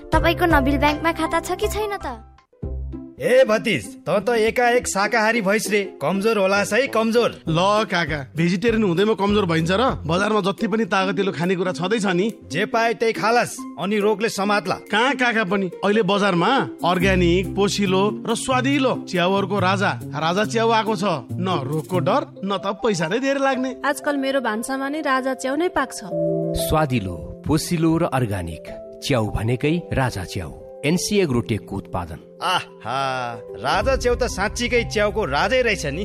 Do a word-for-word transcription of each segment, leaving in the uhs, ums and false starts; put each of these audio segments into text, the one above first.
तपाईको नबिल ब्याङ्कमा खाता छ कि छैन त? ए भतिज, त त एकाएक शाकाहारी भइस रे, कमजोर होला है कमजोर। ल काका, भेजिटेरियन हुँदैमा कमजोर भइन्छ र? बजारमा जति पनि तागतिलो खानेकुरा छँदैछ नि, जे पाए त्यही खालास, अनि रोगले समात्ला। कहाँ काका पनि, अहिले बजारमा अर्ग्यानिक, पोसिलो र स्वादिलो च्याउहरूको राजा राजा च्याउ आएको छ। न रोगको डर, न त पैसा नै धेरै लाग्ने। आजकल मेरो भान्सामा नि राजा च्याउ नै पाक्छ। स्वादिलो, पोसिलो र अर्ग्यानिक च्याउ भनेकै राजा च्याउ। एनसी एग्रोटेकको उत्पादन। आहा, राजा च्याउ त साँच्चीकै च्याउको राजै रहेछ नि।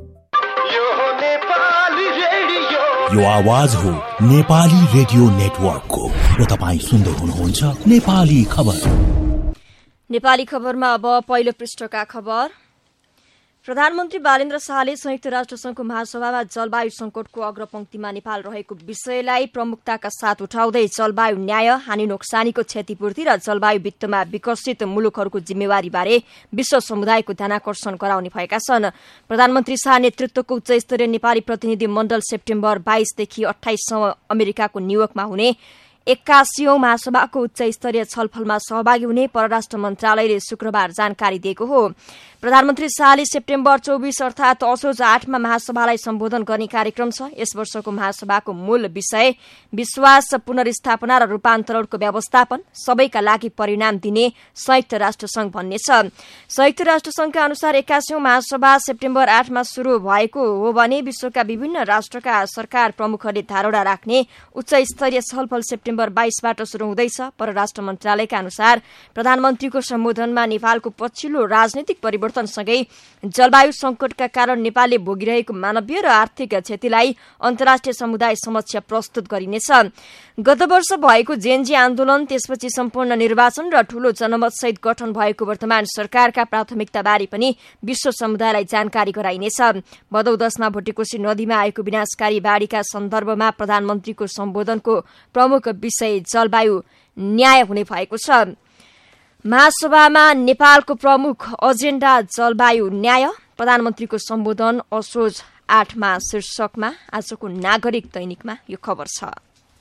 यो आवाज हो नेपाली रेडियो नेटवर्कको र तपाईँ सुन्दै हुनुहुन्छ नेपाली खबर। नेपाली खबरमा अब पहिलो पृष्ठका खबर। प्रधानमन्त्री बालेन्द्र शाहले संयुक्त राष्ट्रसंघको महासभामा जलवायु संकटको अग्रपंक्तिमा नेपाल रहेको विषयलाई प्रमुखताका साथ उठाउँदै जलवायु न्याय, हानि नोक्सानीको क्षतिपूर्ति र जलवायु वित्तमा विकसित मुलुकहरूको जिम्मेवारीबारे विश्व समुदायको ध्यानाकर्षण गराउने भएका छन्। प्रधानमन्त्री शाह नेतृत्वको उच्चस्तरीय नेपाली प्रतिनिधि मण्डल सेप्टेम्बर बाइसदेखि अठाइससम्म अमेरिकाको न्यूयोर्कमा हुने एक्कासीौं महासभाको उच्च स्तरीय छलफलमा सहभागी हुने परराष्ट्र मन्त्रालयले शुक्रबार जानकारी दिएको हो। प्रधानमन्त्री शाहले सेप्टेम्बर चौबिस अर्थात असोज आठमा महासभालाई सम्बोधन गर्ने कार्यक्रम छ। यस वर्षको महासभाको मूल विषय विश्वास पुनर्स्थापना र रूपान्तरणको व्यवस्थापन, सबैका लागि परिणाम दिने संयुक्त राष्ट्रसंघ भन्ने छ। संयुक्त राष्ट्रसंघका अनुसार एक्कासीौं महासभा सेप्टेम्बर आठमा शुरू भएको हो भने विश्वका विभिन्न राष्ट्रका सरकार प्रमुखहरूले धारणा राख्ने उच्च स्तरीय छलफल सेप्टेम्बर बाइसबाट शुरू हुँदैछ। परराष्ट्र मन्त्रालयका अनुसार प्रधानमन्त्रीको सम्बोधनमा नेपालको पछिल्लो राजनीतिक परिवर्तनसँगै जलवायु संकटका कारण नेपालले भोगिरहेको मानवीय र आर्थिक क्षतिलाई अन्तर्राष्ट्रिय समुदाय समक्ष प्रस्तुत गरिनेछ। गत वर्ष भएको जेनजी आन्दोलन, त्यसपछि सम्पूर्ण निर्वाचन र ठूलो जनमतसहित गठन भएको वर्तमान सरकारका प्राथमिकताबारे पनि विश्व समुदायलाई जानकारी गराइनेछ। भदौ दशमा भुटेकोशी नदीमा आएको विनाशकारी बाढ़ीका सन्दर्भमा प्रधानमन्त्रीको सम्बोधनको प्रमुख विषय जलवायु न्याय हुने भएको छ। महासभामा नेपालको प्रमुख एजेण्डा जलवायु न्याय, प्रधानमन्त्रीको सम्बोधन असोज आठमा शीर्षकमा आजको नागरिक दैनिकमा यो खबर छ।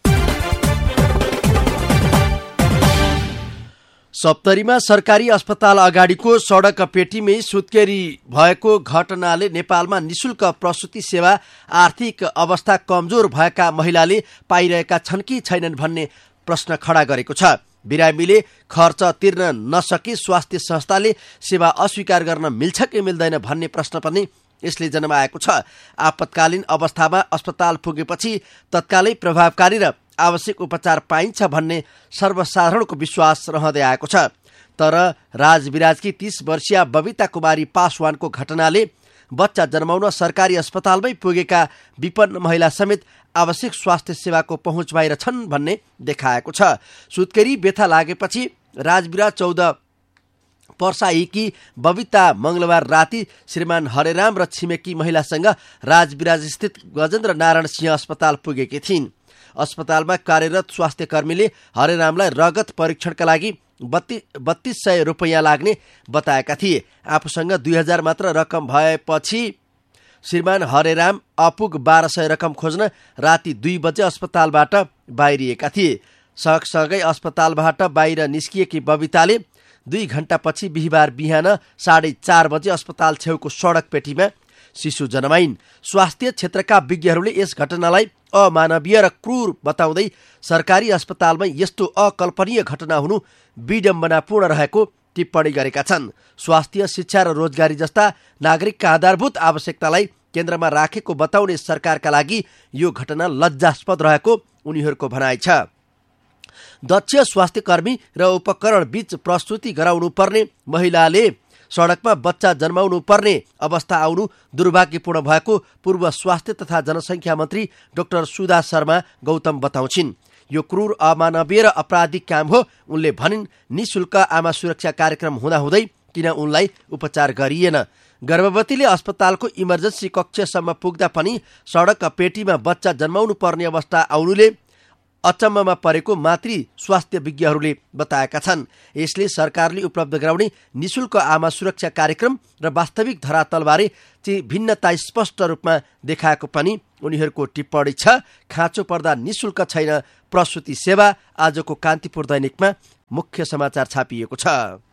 सप्तरीमा सरकारी अस्पताल अगाडिको सड़क पेटीमै सुत्केरी भएको घटनाले नेपालमा निशुल्क प्रसुति सेवा आर्थिक अवस्था कमजोर भएका महिलाले पाइरहेका छन् कि छैनन् भन्ने प्रश्न खडा गरेको छ। बिरामीले खर्च तिर्न नसकी स्वास्थ्य संस्थाले सेवा अस्वीकार गर्न मिल्छ कि मिल्दैन भन्ने प्रश्न पनि यसले जन्माएको छ। आपतकालीन अवस्थामा अस्पताल पुगेपछि तत्कालै प्रभावकारी र आवश्यक उपचार पाइन्छ भन्ने सर्वसाधारणको विश्वास रहँदै आएको छ। तर राजविराजकी तीस वर्षीय बबिता कुमारी पासवानको घटनाले बच्चा जन्माउन सरकारी अस्पतालमै पुगेका विपन्न महिला समेत आवश्यक स्वास्थ्य सेवाको पहुँच बाहिर छन् भन्ने देखाएको छ। सुत्केरी व्यथा लागेपछि राजविराज चौध पर्साईकी बबिता मंगलबार राति श्रीमान हरेराम र छिमेकी महिलासँग राजविराज स्थित गजेन्द्र नारायण सिंह अस्पताल पुगेकी थिइन्। अस्पतालमा कार्यरत स्वास्थ्य कर्मीले हरेरामलाई रगत परीक्षणका लागि बत्तीस सय रुपियाँ लाग्ने बताएका थिए। आफूसँग दुई हजार मात्र रकम भएपछि श्रीमान हरेराम अपुग बाह्र सय रकम खोज्न राति दुई बजे अस्पतालबाट बाहिरिएका थिए। सँगसँगै अस्पतालबाट बाहिर निस्किएकी बबिताले दुई घण्टापछि बिहिबार बिहान साढे चार बजे अस्पताल छेउको सड़क पेटीमा शिशु जन्माइन्। स्वास्थ्य क्षेत्रका विज्ञहरूले यस घटनालाई अमानवीय र क्रूर बताउँदै सरकारी अस्पतालमा यस्तो अकल्पनीय घटना हुनु विडम्बनापूर्ण रहेको टिप्पणी गरेका छन्। स्वास्थ्य, शिक्षा र रोजगारी जस्ता नागरिकका आधारभूत आवश्यकतालाई केन्द्रमा राखेको बताउने सरकारका लागि यो घटना लज्जास्पद रहेको उनीहरूको भनाइ छ। दक्ष स्वास्थ्य कर्मी र उपकरण बीच प्रस्तुति गराउनु पर्ने महिलाले सड़कमा बच्चा जन्माउनु पर्ने अवस्था आउनु दुर्भाग्यपूर्ण भएको पूर्व स्वास्थ्य तथा जनसंख्या मन्त्री डाक्टर सुधा शर्मा गौतम बताउँछिन्। यो क्रूर, अमानवीय र अपराधिक काम हो। उनले भनिन्, निशुल्क आमा सुरक्षा कार्यक्रम हुँदाहुँदै किन उनलाई उपचार गरिएन? गर्भवतीले अस्पतालको इमर्जेन्सी कक्षसम्म पुग्दा पनि सड़क पेटीमा बच्चा जन्माउनु पर्ने अवस्था आउनुले अचम्ममा परेको मातृ स्वास्थ्य विज्ञहरूले बताएका छन्। यसले सरकारले उपलब्ध गराउने निशुल्क आमा सुरक्षा कार्यक्रम र वास्तविक धरातलबारे चाहिँ भिन्नता स्पष्ट रूपमा देखाएको पनि उनीहरूको टिप्पणी छ। खाँचो पर्दा निशुल्क छैन प्रसुति सेवा। आजको कान्तिपुर दैनिकमा मुख्य समाचार छापिएको छ।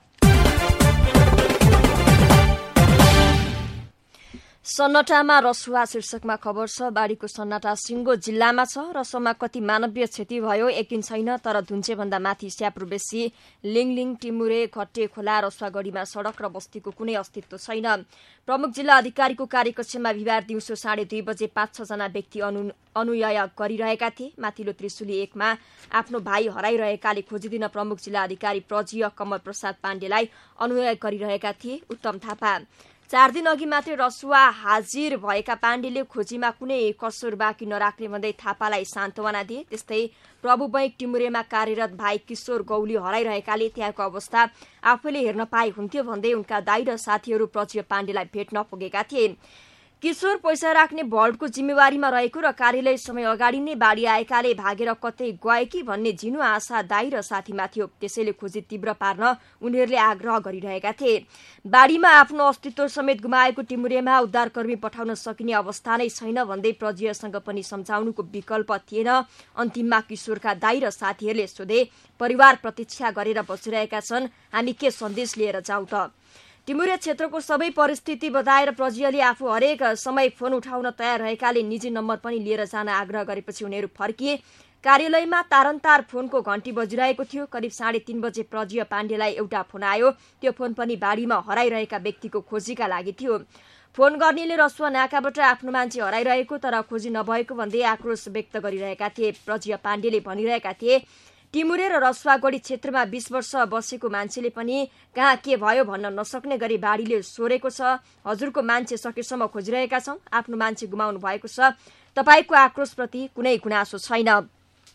सन्नाटामा रसुवा शीर्षकमा खबर छ। बाढीको सन्नाटा सिङ्गो जिल्लामा छ। रसोमा कति मानवीय क्षति भयो यकिन छैन, तर धुन्चेभन्दा माथि स्याप्रो बेसी लिङलिङ टिमुरे घट्टे खोला रसुवागढीमा सड़क र बस्तीको कुनै अस्तित्व छैन। प्रमुख जिल्ला अधिकारीको कार्यकक्षमा बिहिबार दिउँसो साढे दुई बजे पाँच छ जना व्यक्ति अनु अनुयाय गरिरहेका थिए। माथिल्लो त्रिशुली एकमा आफ्नो भाइ हराइरहेकाले खोजिदिन प्रमुख जिल्ला अधिकारी प्रजीय कमल प्रसाद पाण्डेलाई अनुयाय गरिरहेका थिए। उत्तम थापा चार दिन अघि मात्रै रसुवा हाजिर भएका पाण्डेले खोजीमा कुनै कसुर बाँकी नराख्ने भन्दै थापालाई सान्त्वना दिए। त्यस्तै प्रभु बैक टिमुरेमा कार्यरत भाइ किशोर गौली हराइरहेकाले त्यहाँको अवस्था आफैले हेर्न पाए हुन्थ्यो भन्दै उनका दाइ र साथीहरू प्रजीय पाण्डेलाई भेट्न पुगेका थिए। किशोर पैसा राख्ने भल्टको जिम्मेवारीमा रहेको र कार्यालय समय अगाडि नै बाढी आएकाले भागेर कतै गए कि भन्ने झिनो आशा दाइ र साथीमा थियो। त्यसैले खोजी तीव्र पार्न उनीहरूले आग्रह गरिरहेका थिए। बाढीमा आफ्नो अस्तित्व समेत गुमाएको टिमुरेमा उद्धारकर्मी पठाउन सकिने अवस्था नै छैन भन्दै प्रजीयसँग पनि सम्झाउनुको विकल्प थिएन। अन्तिममा किशोरका दाइ र साथीहरूले सोधे, परिवार प्रतीक्षा गरेर बसिरहेका छन्, हामी के सन्देश लिएर जाउँ त? टिमुरे क्षेत्रको सबै परिस्थिति बताएर प्रजीयले आफू हरेक समय फोन उठाउन तयार रहेकाले निजी नम्बर पनि लिएर जान आग्रह गरेपछि उनीहरू फर्किए। कार्यालयमा तारन्तार फोनको घण्टी बजिरहेको थियो। करिब साढे तीन बजे प्रजीय पाण्डेलाई एउटा फोन आयो। त्यो फोन पनि बाढीमा हराइरहेका व्यक्तिको खोजीका लागि थियो। फोन गर्नेले रसुवा नाकाबाट आफ्नो मान्छे हराइरहेको तर खोजी नभएको भन्दै आक्रोश व्यक्त गरिरहेका थिए। प्रजीय पाण्डेले भनिरहेका थिए, टिमुरे र रसुवागढी क्षेत्रमा बीस वर्ष बसेको मान्छेले पनि कहाँ के भयो भन्न नसक्ने गरी बाढीले सोरेको छ। हजुरको मान्छे सकेसम्म खोजिरहेका छौं। आफ्नो मान्छे गुमाउनु भएको छ। तपाईको आक्रोशप्रति कुनै गुनासो छैन।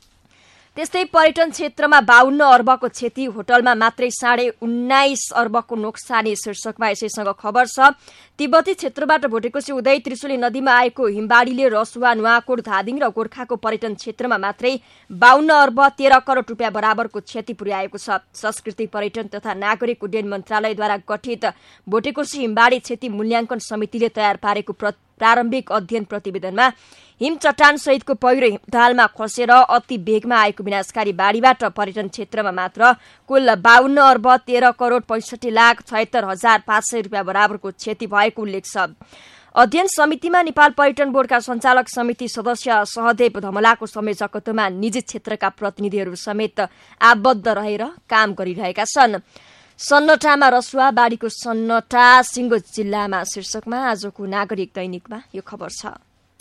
त्यस्तै पर्यटन क्षेत्रमा बाहन्न अर्बको क्षति, होटलमा मात्रै साढे उन्नाइस अर्बको नोक्सानी शीर्षकमा यसैसँग खबर छ। तिब्बती क्षेत्रबाट भोटेकोशी उदय त्रिशुली नदीमा आएको हिमबाढीले रसुवा, नुवाकोट, धादिङ र गोर्खाको पर्यटन क्षेत्रमा मात्रै बाहन्न अर्ब तेह्र करोड़ रुपियाँ बराबरको क्षति पुर्याएको छ। संस्कृति, पर्यटन तथा नागरिक उड्डयन मन्त्रालयद्वारा गठित भोटेकोशी हिमबाढी क्षति मूल्याङ्कन समितिले तयार पारेको प्रारम्भिक अध्ययन प्रतिवेदनमा हिम चट्टान सहितको पहिरो हिमतालमा खसेर अति वेगमा आएको विनाशकारी बाढीबाट पर्यटन क्षेत्रमा मात्र कुल बाहन्न अर्ब तेह्र करोड़ पैंसठी लाख छयत्तर हजार पाँच सय रुपियाँ बराबरको क्षति भएको उल्लेख छ। अध्ययन समितिमा नेपाल पर्यटन बोर्डका सञ्चालक समिति सदस्य सहदेव धमलाको संयोजकत्वमा निजी क्षेत्रका प्रतिनिधिहरू समेत आबद्ध रहेर काम गरिरहेका छन्। सन्नटामा रसुवा, बाढीको सन्नटा सिङ्गो जिल्लामा शीर्षकमा आजको नागरिक दैनिकमा यो खबर छ।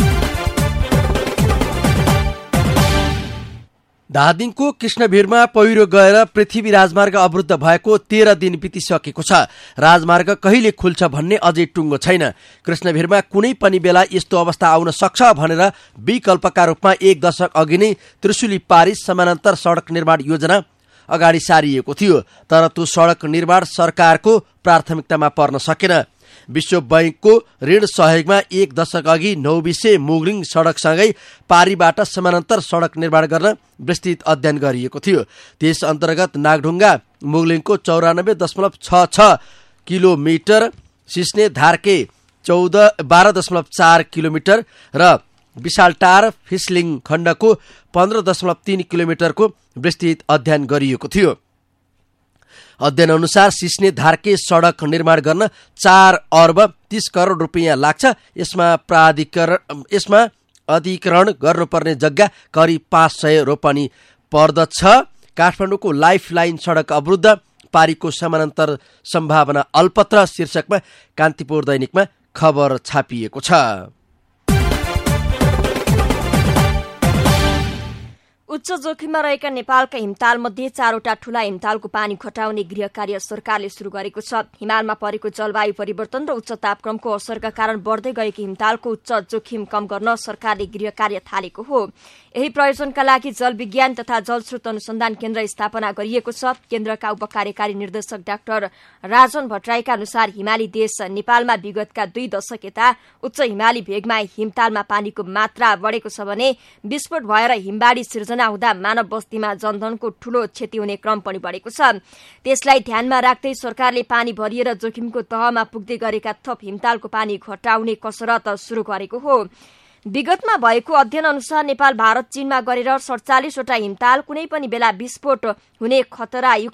धादिङको कृष्णभिरमा पहिरो गएर पृथ्वी राजमार्ग अवरुद्ध भएको तेह्र दिन बितिसकेको छ। राजमार्ग कहिले खुल्छ भन्ने अझै टुङ्गो छैन। कृष्णभिरमा कुनै पनि बेला यस्तो अवस्था आउन सक्छ भनेर विकल्पका रूपमा एक दशक अघि नै त्रिशुली पारिस समानान्तर सड़क निर्माण योजना अगाडि सारिएको थियो, तर त्यो सड़क निर्माण सरकारको प्राथमिकतामा पर्न सकेन। विश्व बैंकको ऋण सहयोगमा एक दशक अघि नौबिसे मुगलिङ सड़कसँगै पारीबाट समानान्तर सड़क निर्माण गर्न विस्तृत अध्ययन गरिएको थियो। त्यस अन्तर्गत नागढुङ्गा मुगलिङको चौरानब्बे दशमलव छ छ किलोमिटर, सिस्ने धार्के चौध बाह्र दशमलव चार किलोमिटर र विशालटार फिसलिङ खण्डको पन्ध्र दशमलव तीन किलोमिटरको विस्तृत अध्ययन गरिएको थियो। अध्ययन अनुसार सिस्ने धार्के सड़क निर्माण गर्न चार अर्ब तीस करोड़ रुपियाँ लाग्छ। यसमा प्राधिकरण यसमा अधिकरण गर्नुपर्ने जग्गा करिब पाँच सय रोपनी पर्दछ। काठमाडौँको लाइफ लाइन सड़क अवरुद्ध, पारीको समानान्तर सम्भावना अल्पत्र शीर्षकमा कान्तिपुर दैनिकमा खबर छापिएको छ। उच्च जोखिममा रहेका नेपालका हिमतालमध्ये चारवटा ठूला हिमतालको पानी घटाउने गृह कार्य सरकारले शुरू गरेको छ। हिमालमा परेको जलवायु परिवर्तन र उच्च तापक्रमको असरका कारण बढ्दै गएको हिमतालको उच्च जोखिम कम गर्न सरकारले गृह कार्य थालेको हो। यही प्रयोजनका लागि जल विज्ञान तथा जलस्रोत अनुसन्धान केन्द्र स्थापना गरिएको छ। केन्द्रका उपकार्यकारी निर्देशक डाक्टर राजन भट्टराईका अनुसार हिमाली देश नेपालमा विगतका दुई दशक यता उच्च हिमाली भेगमा हिमतालमा पानीको मात्रा बढेको छ भने विस्फोट भएर हिमबाढी सिर्जना हुँदा मानव बस्तीमा जनधनको ठूलो क्षति हुने क्रम पनि बढेको छ। त्यसलाई ध्यानमा राख्दै सरकारले पानी भरिएर जोखिमको तहमा पुग्दै गरेका थप हिमतालको पानी घटाउने कसरत शुरू गरेको हो। विगतमा भएको अध्ययन अनुसार नेपाल, भारत, चीनमा गरेर सडचालिसवटा हिमताल कुनै पनि बेला विस्फोट हुने खतरायुक्त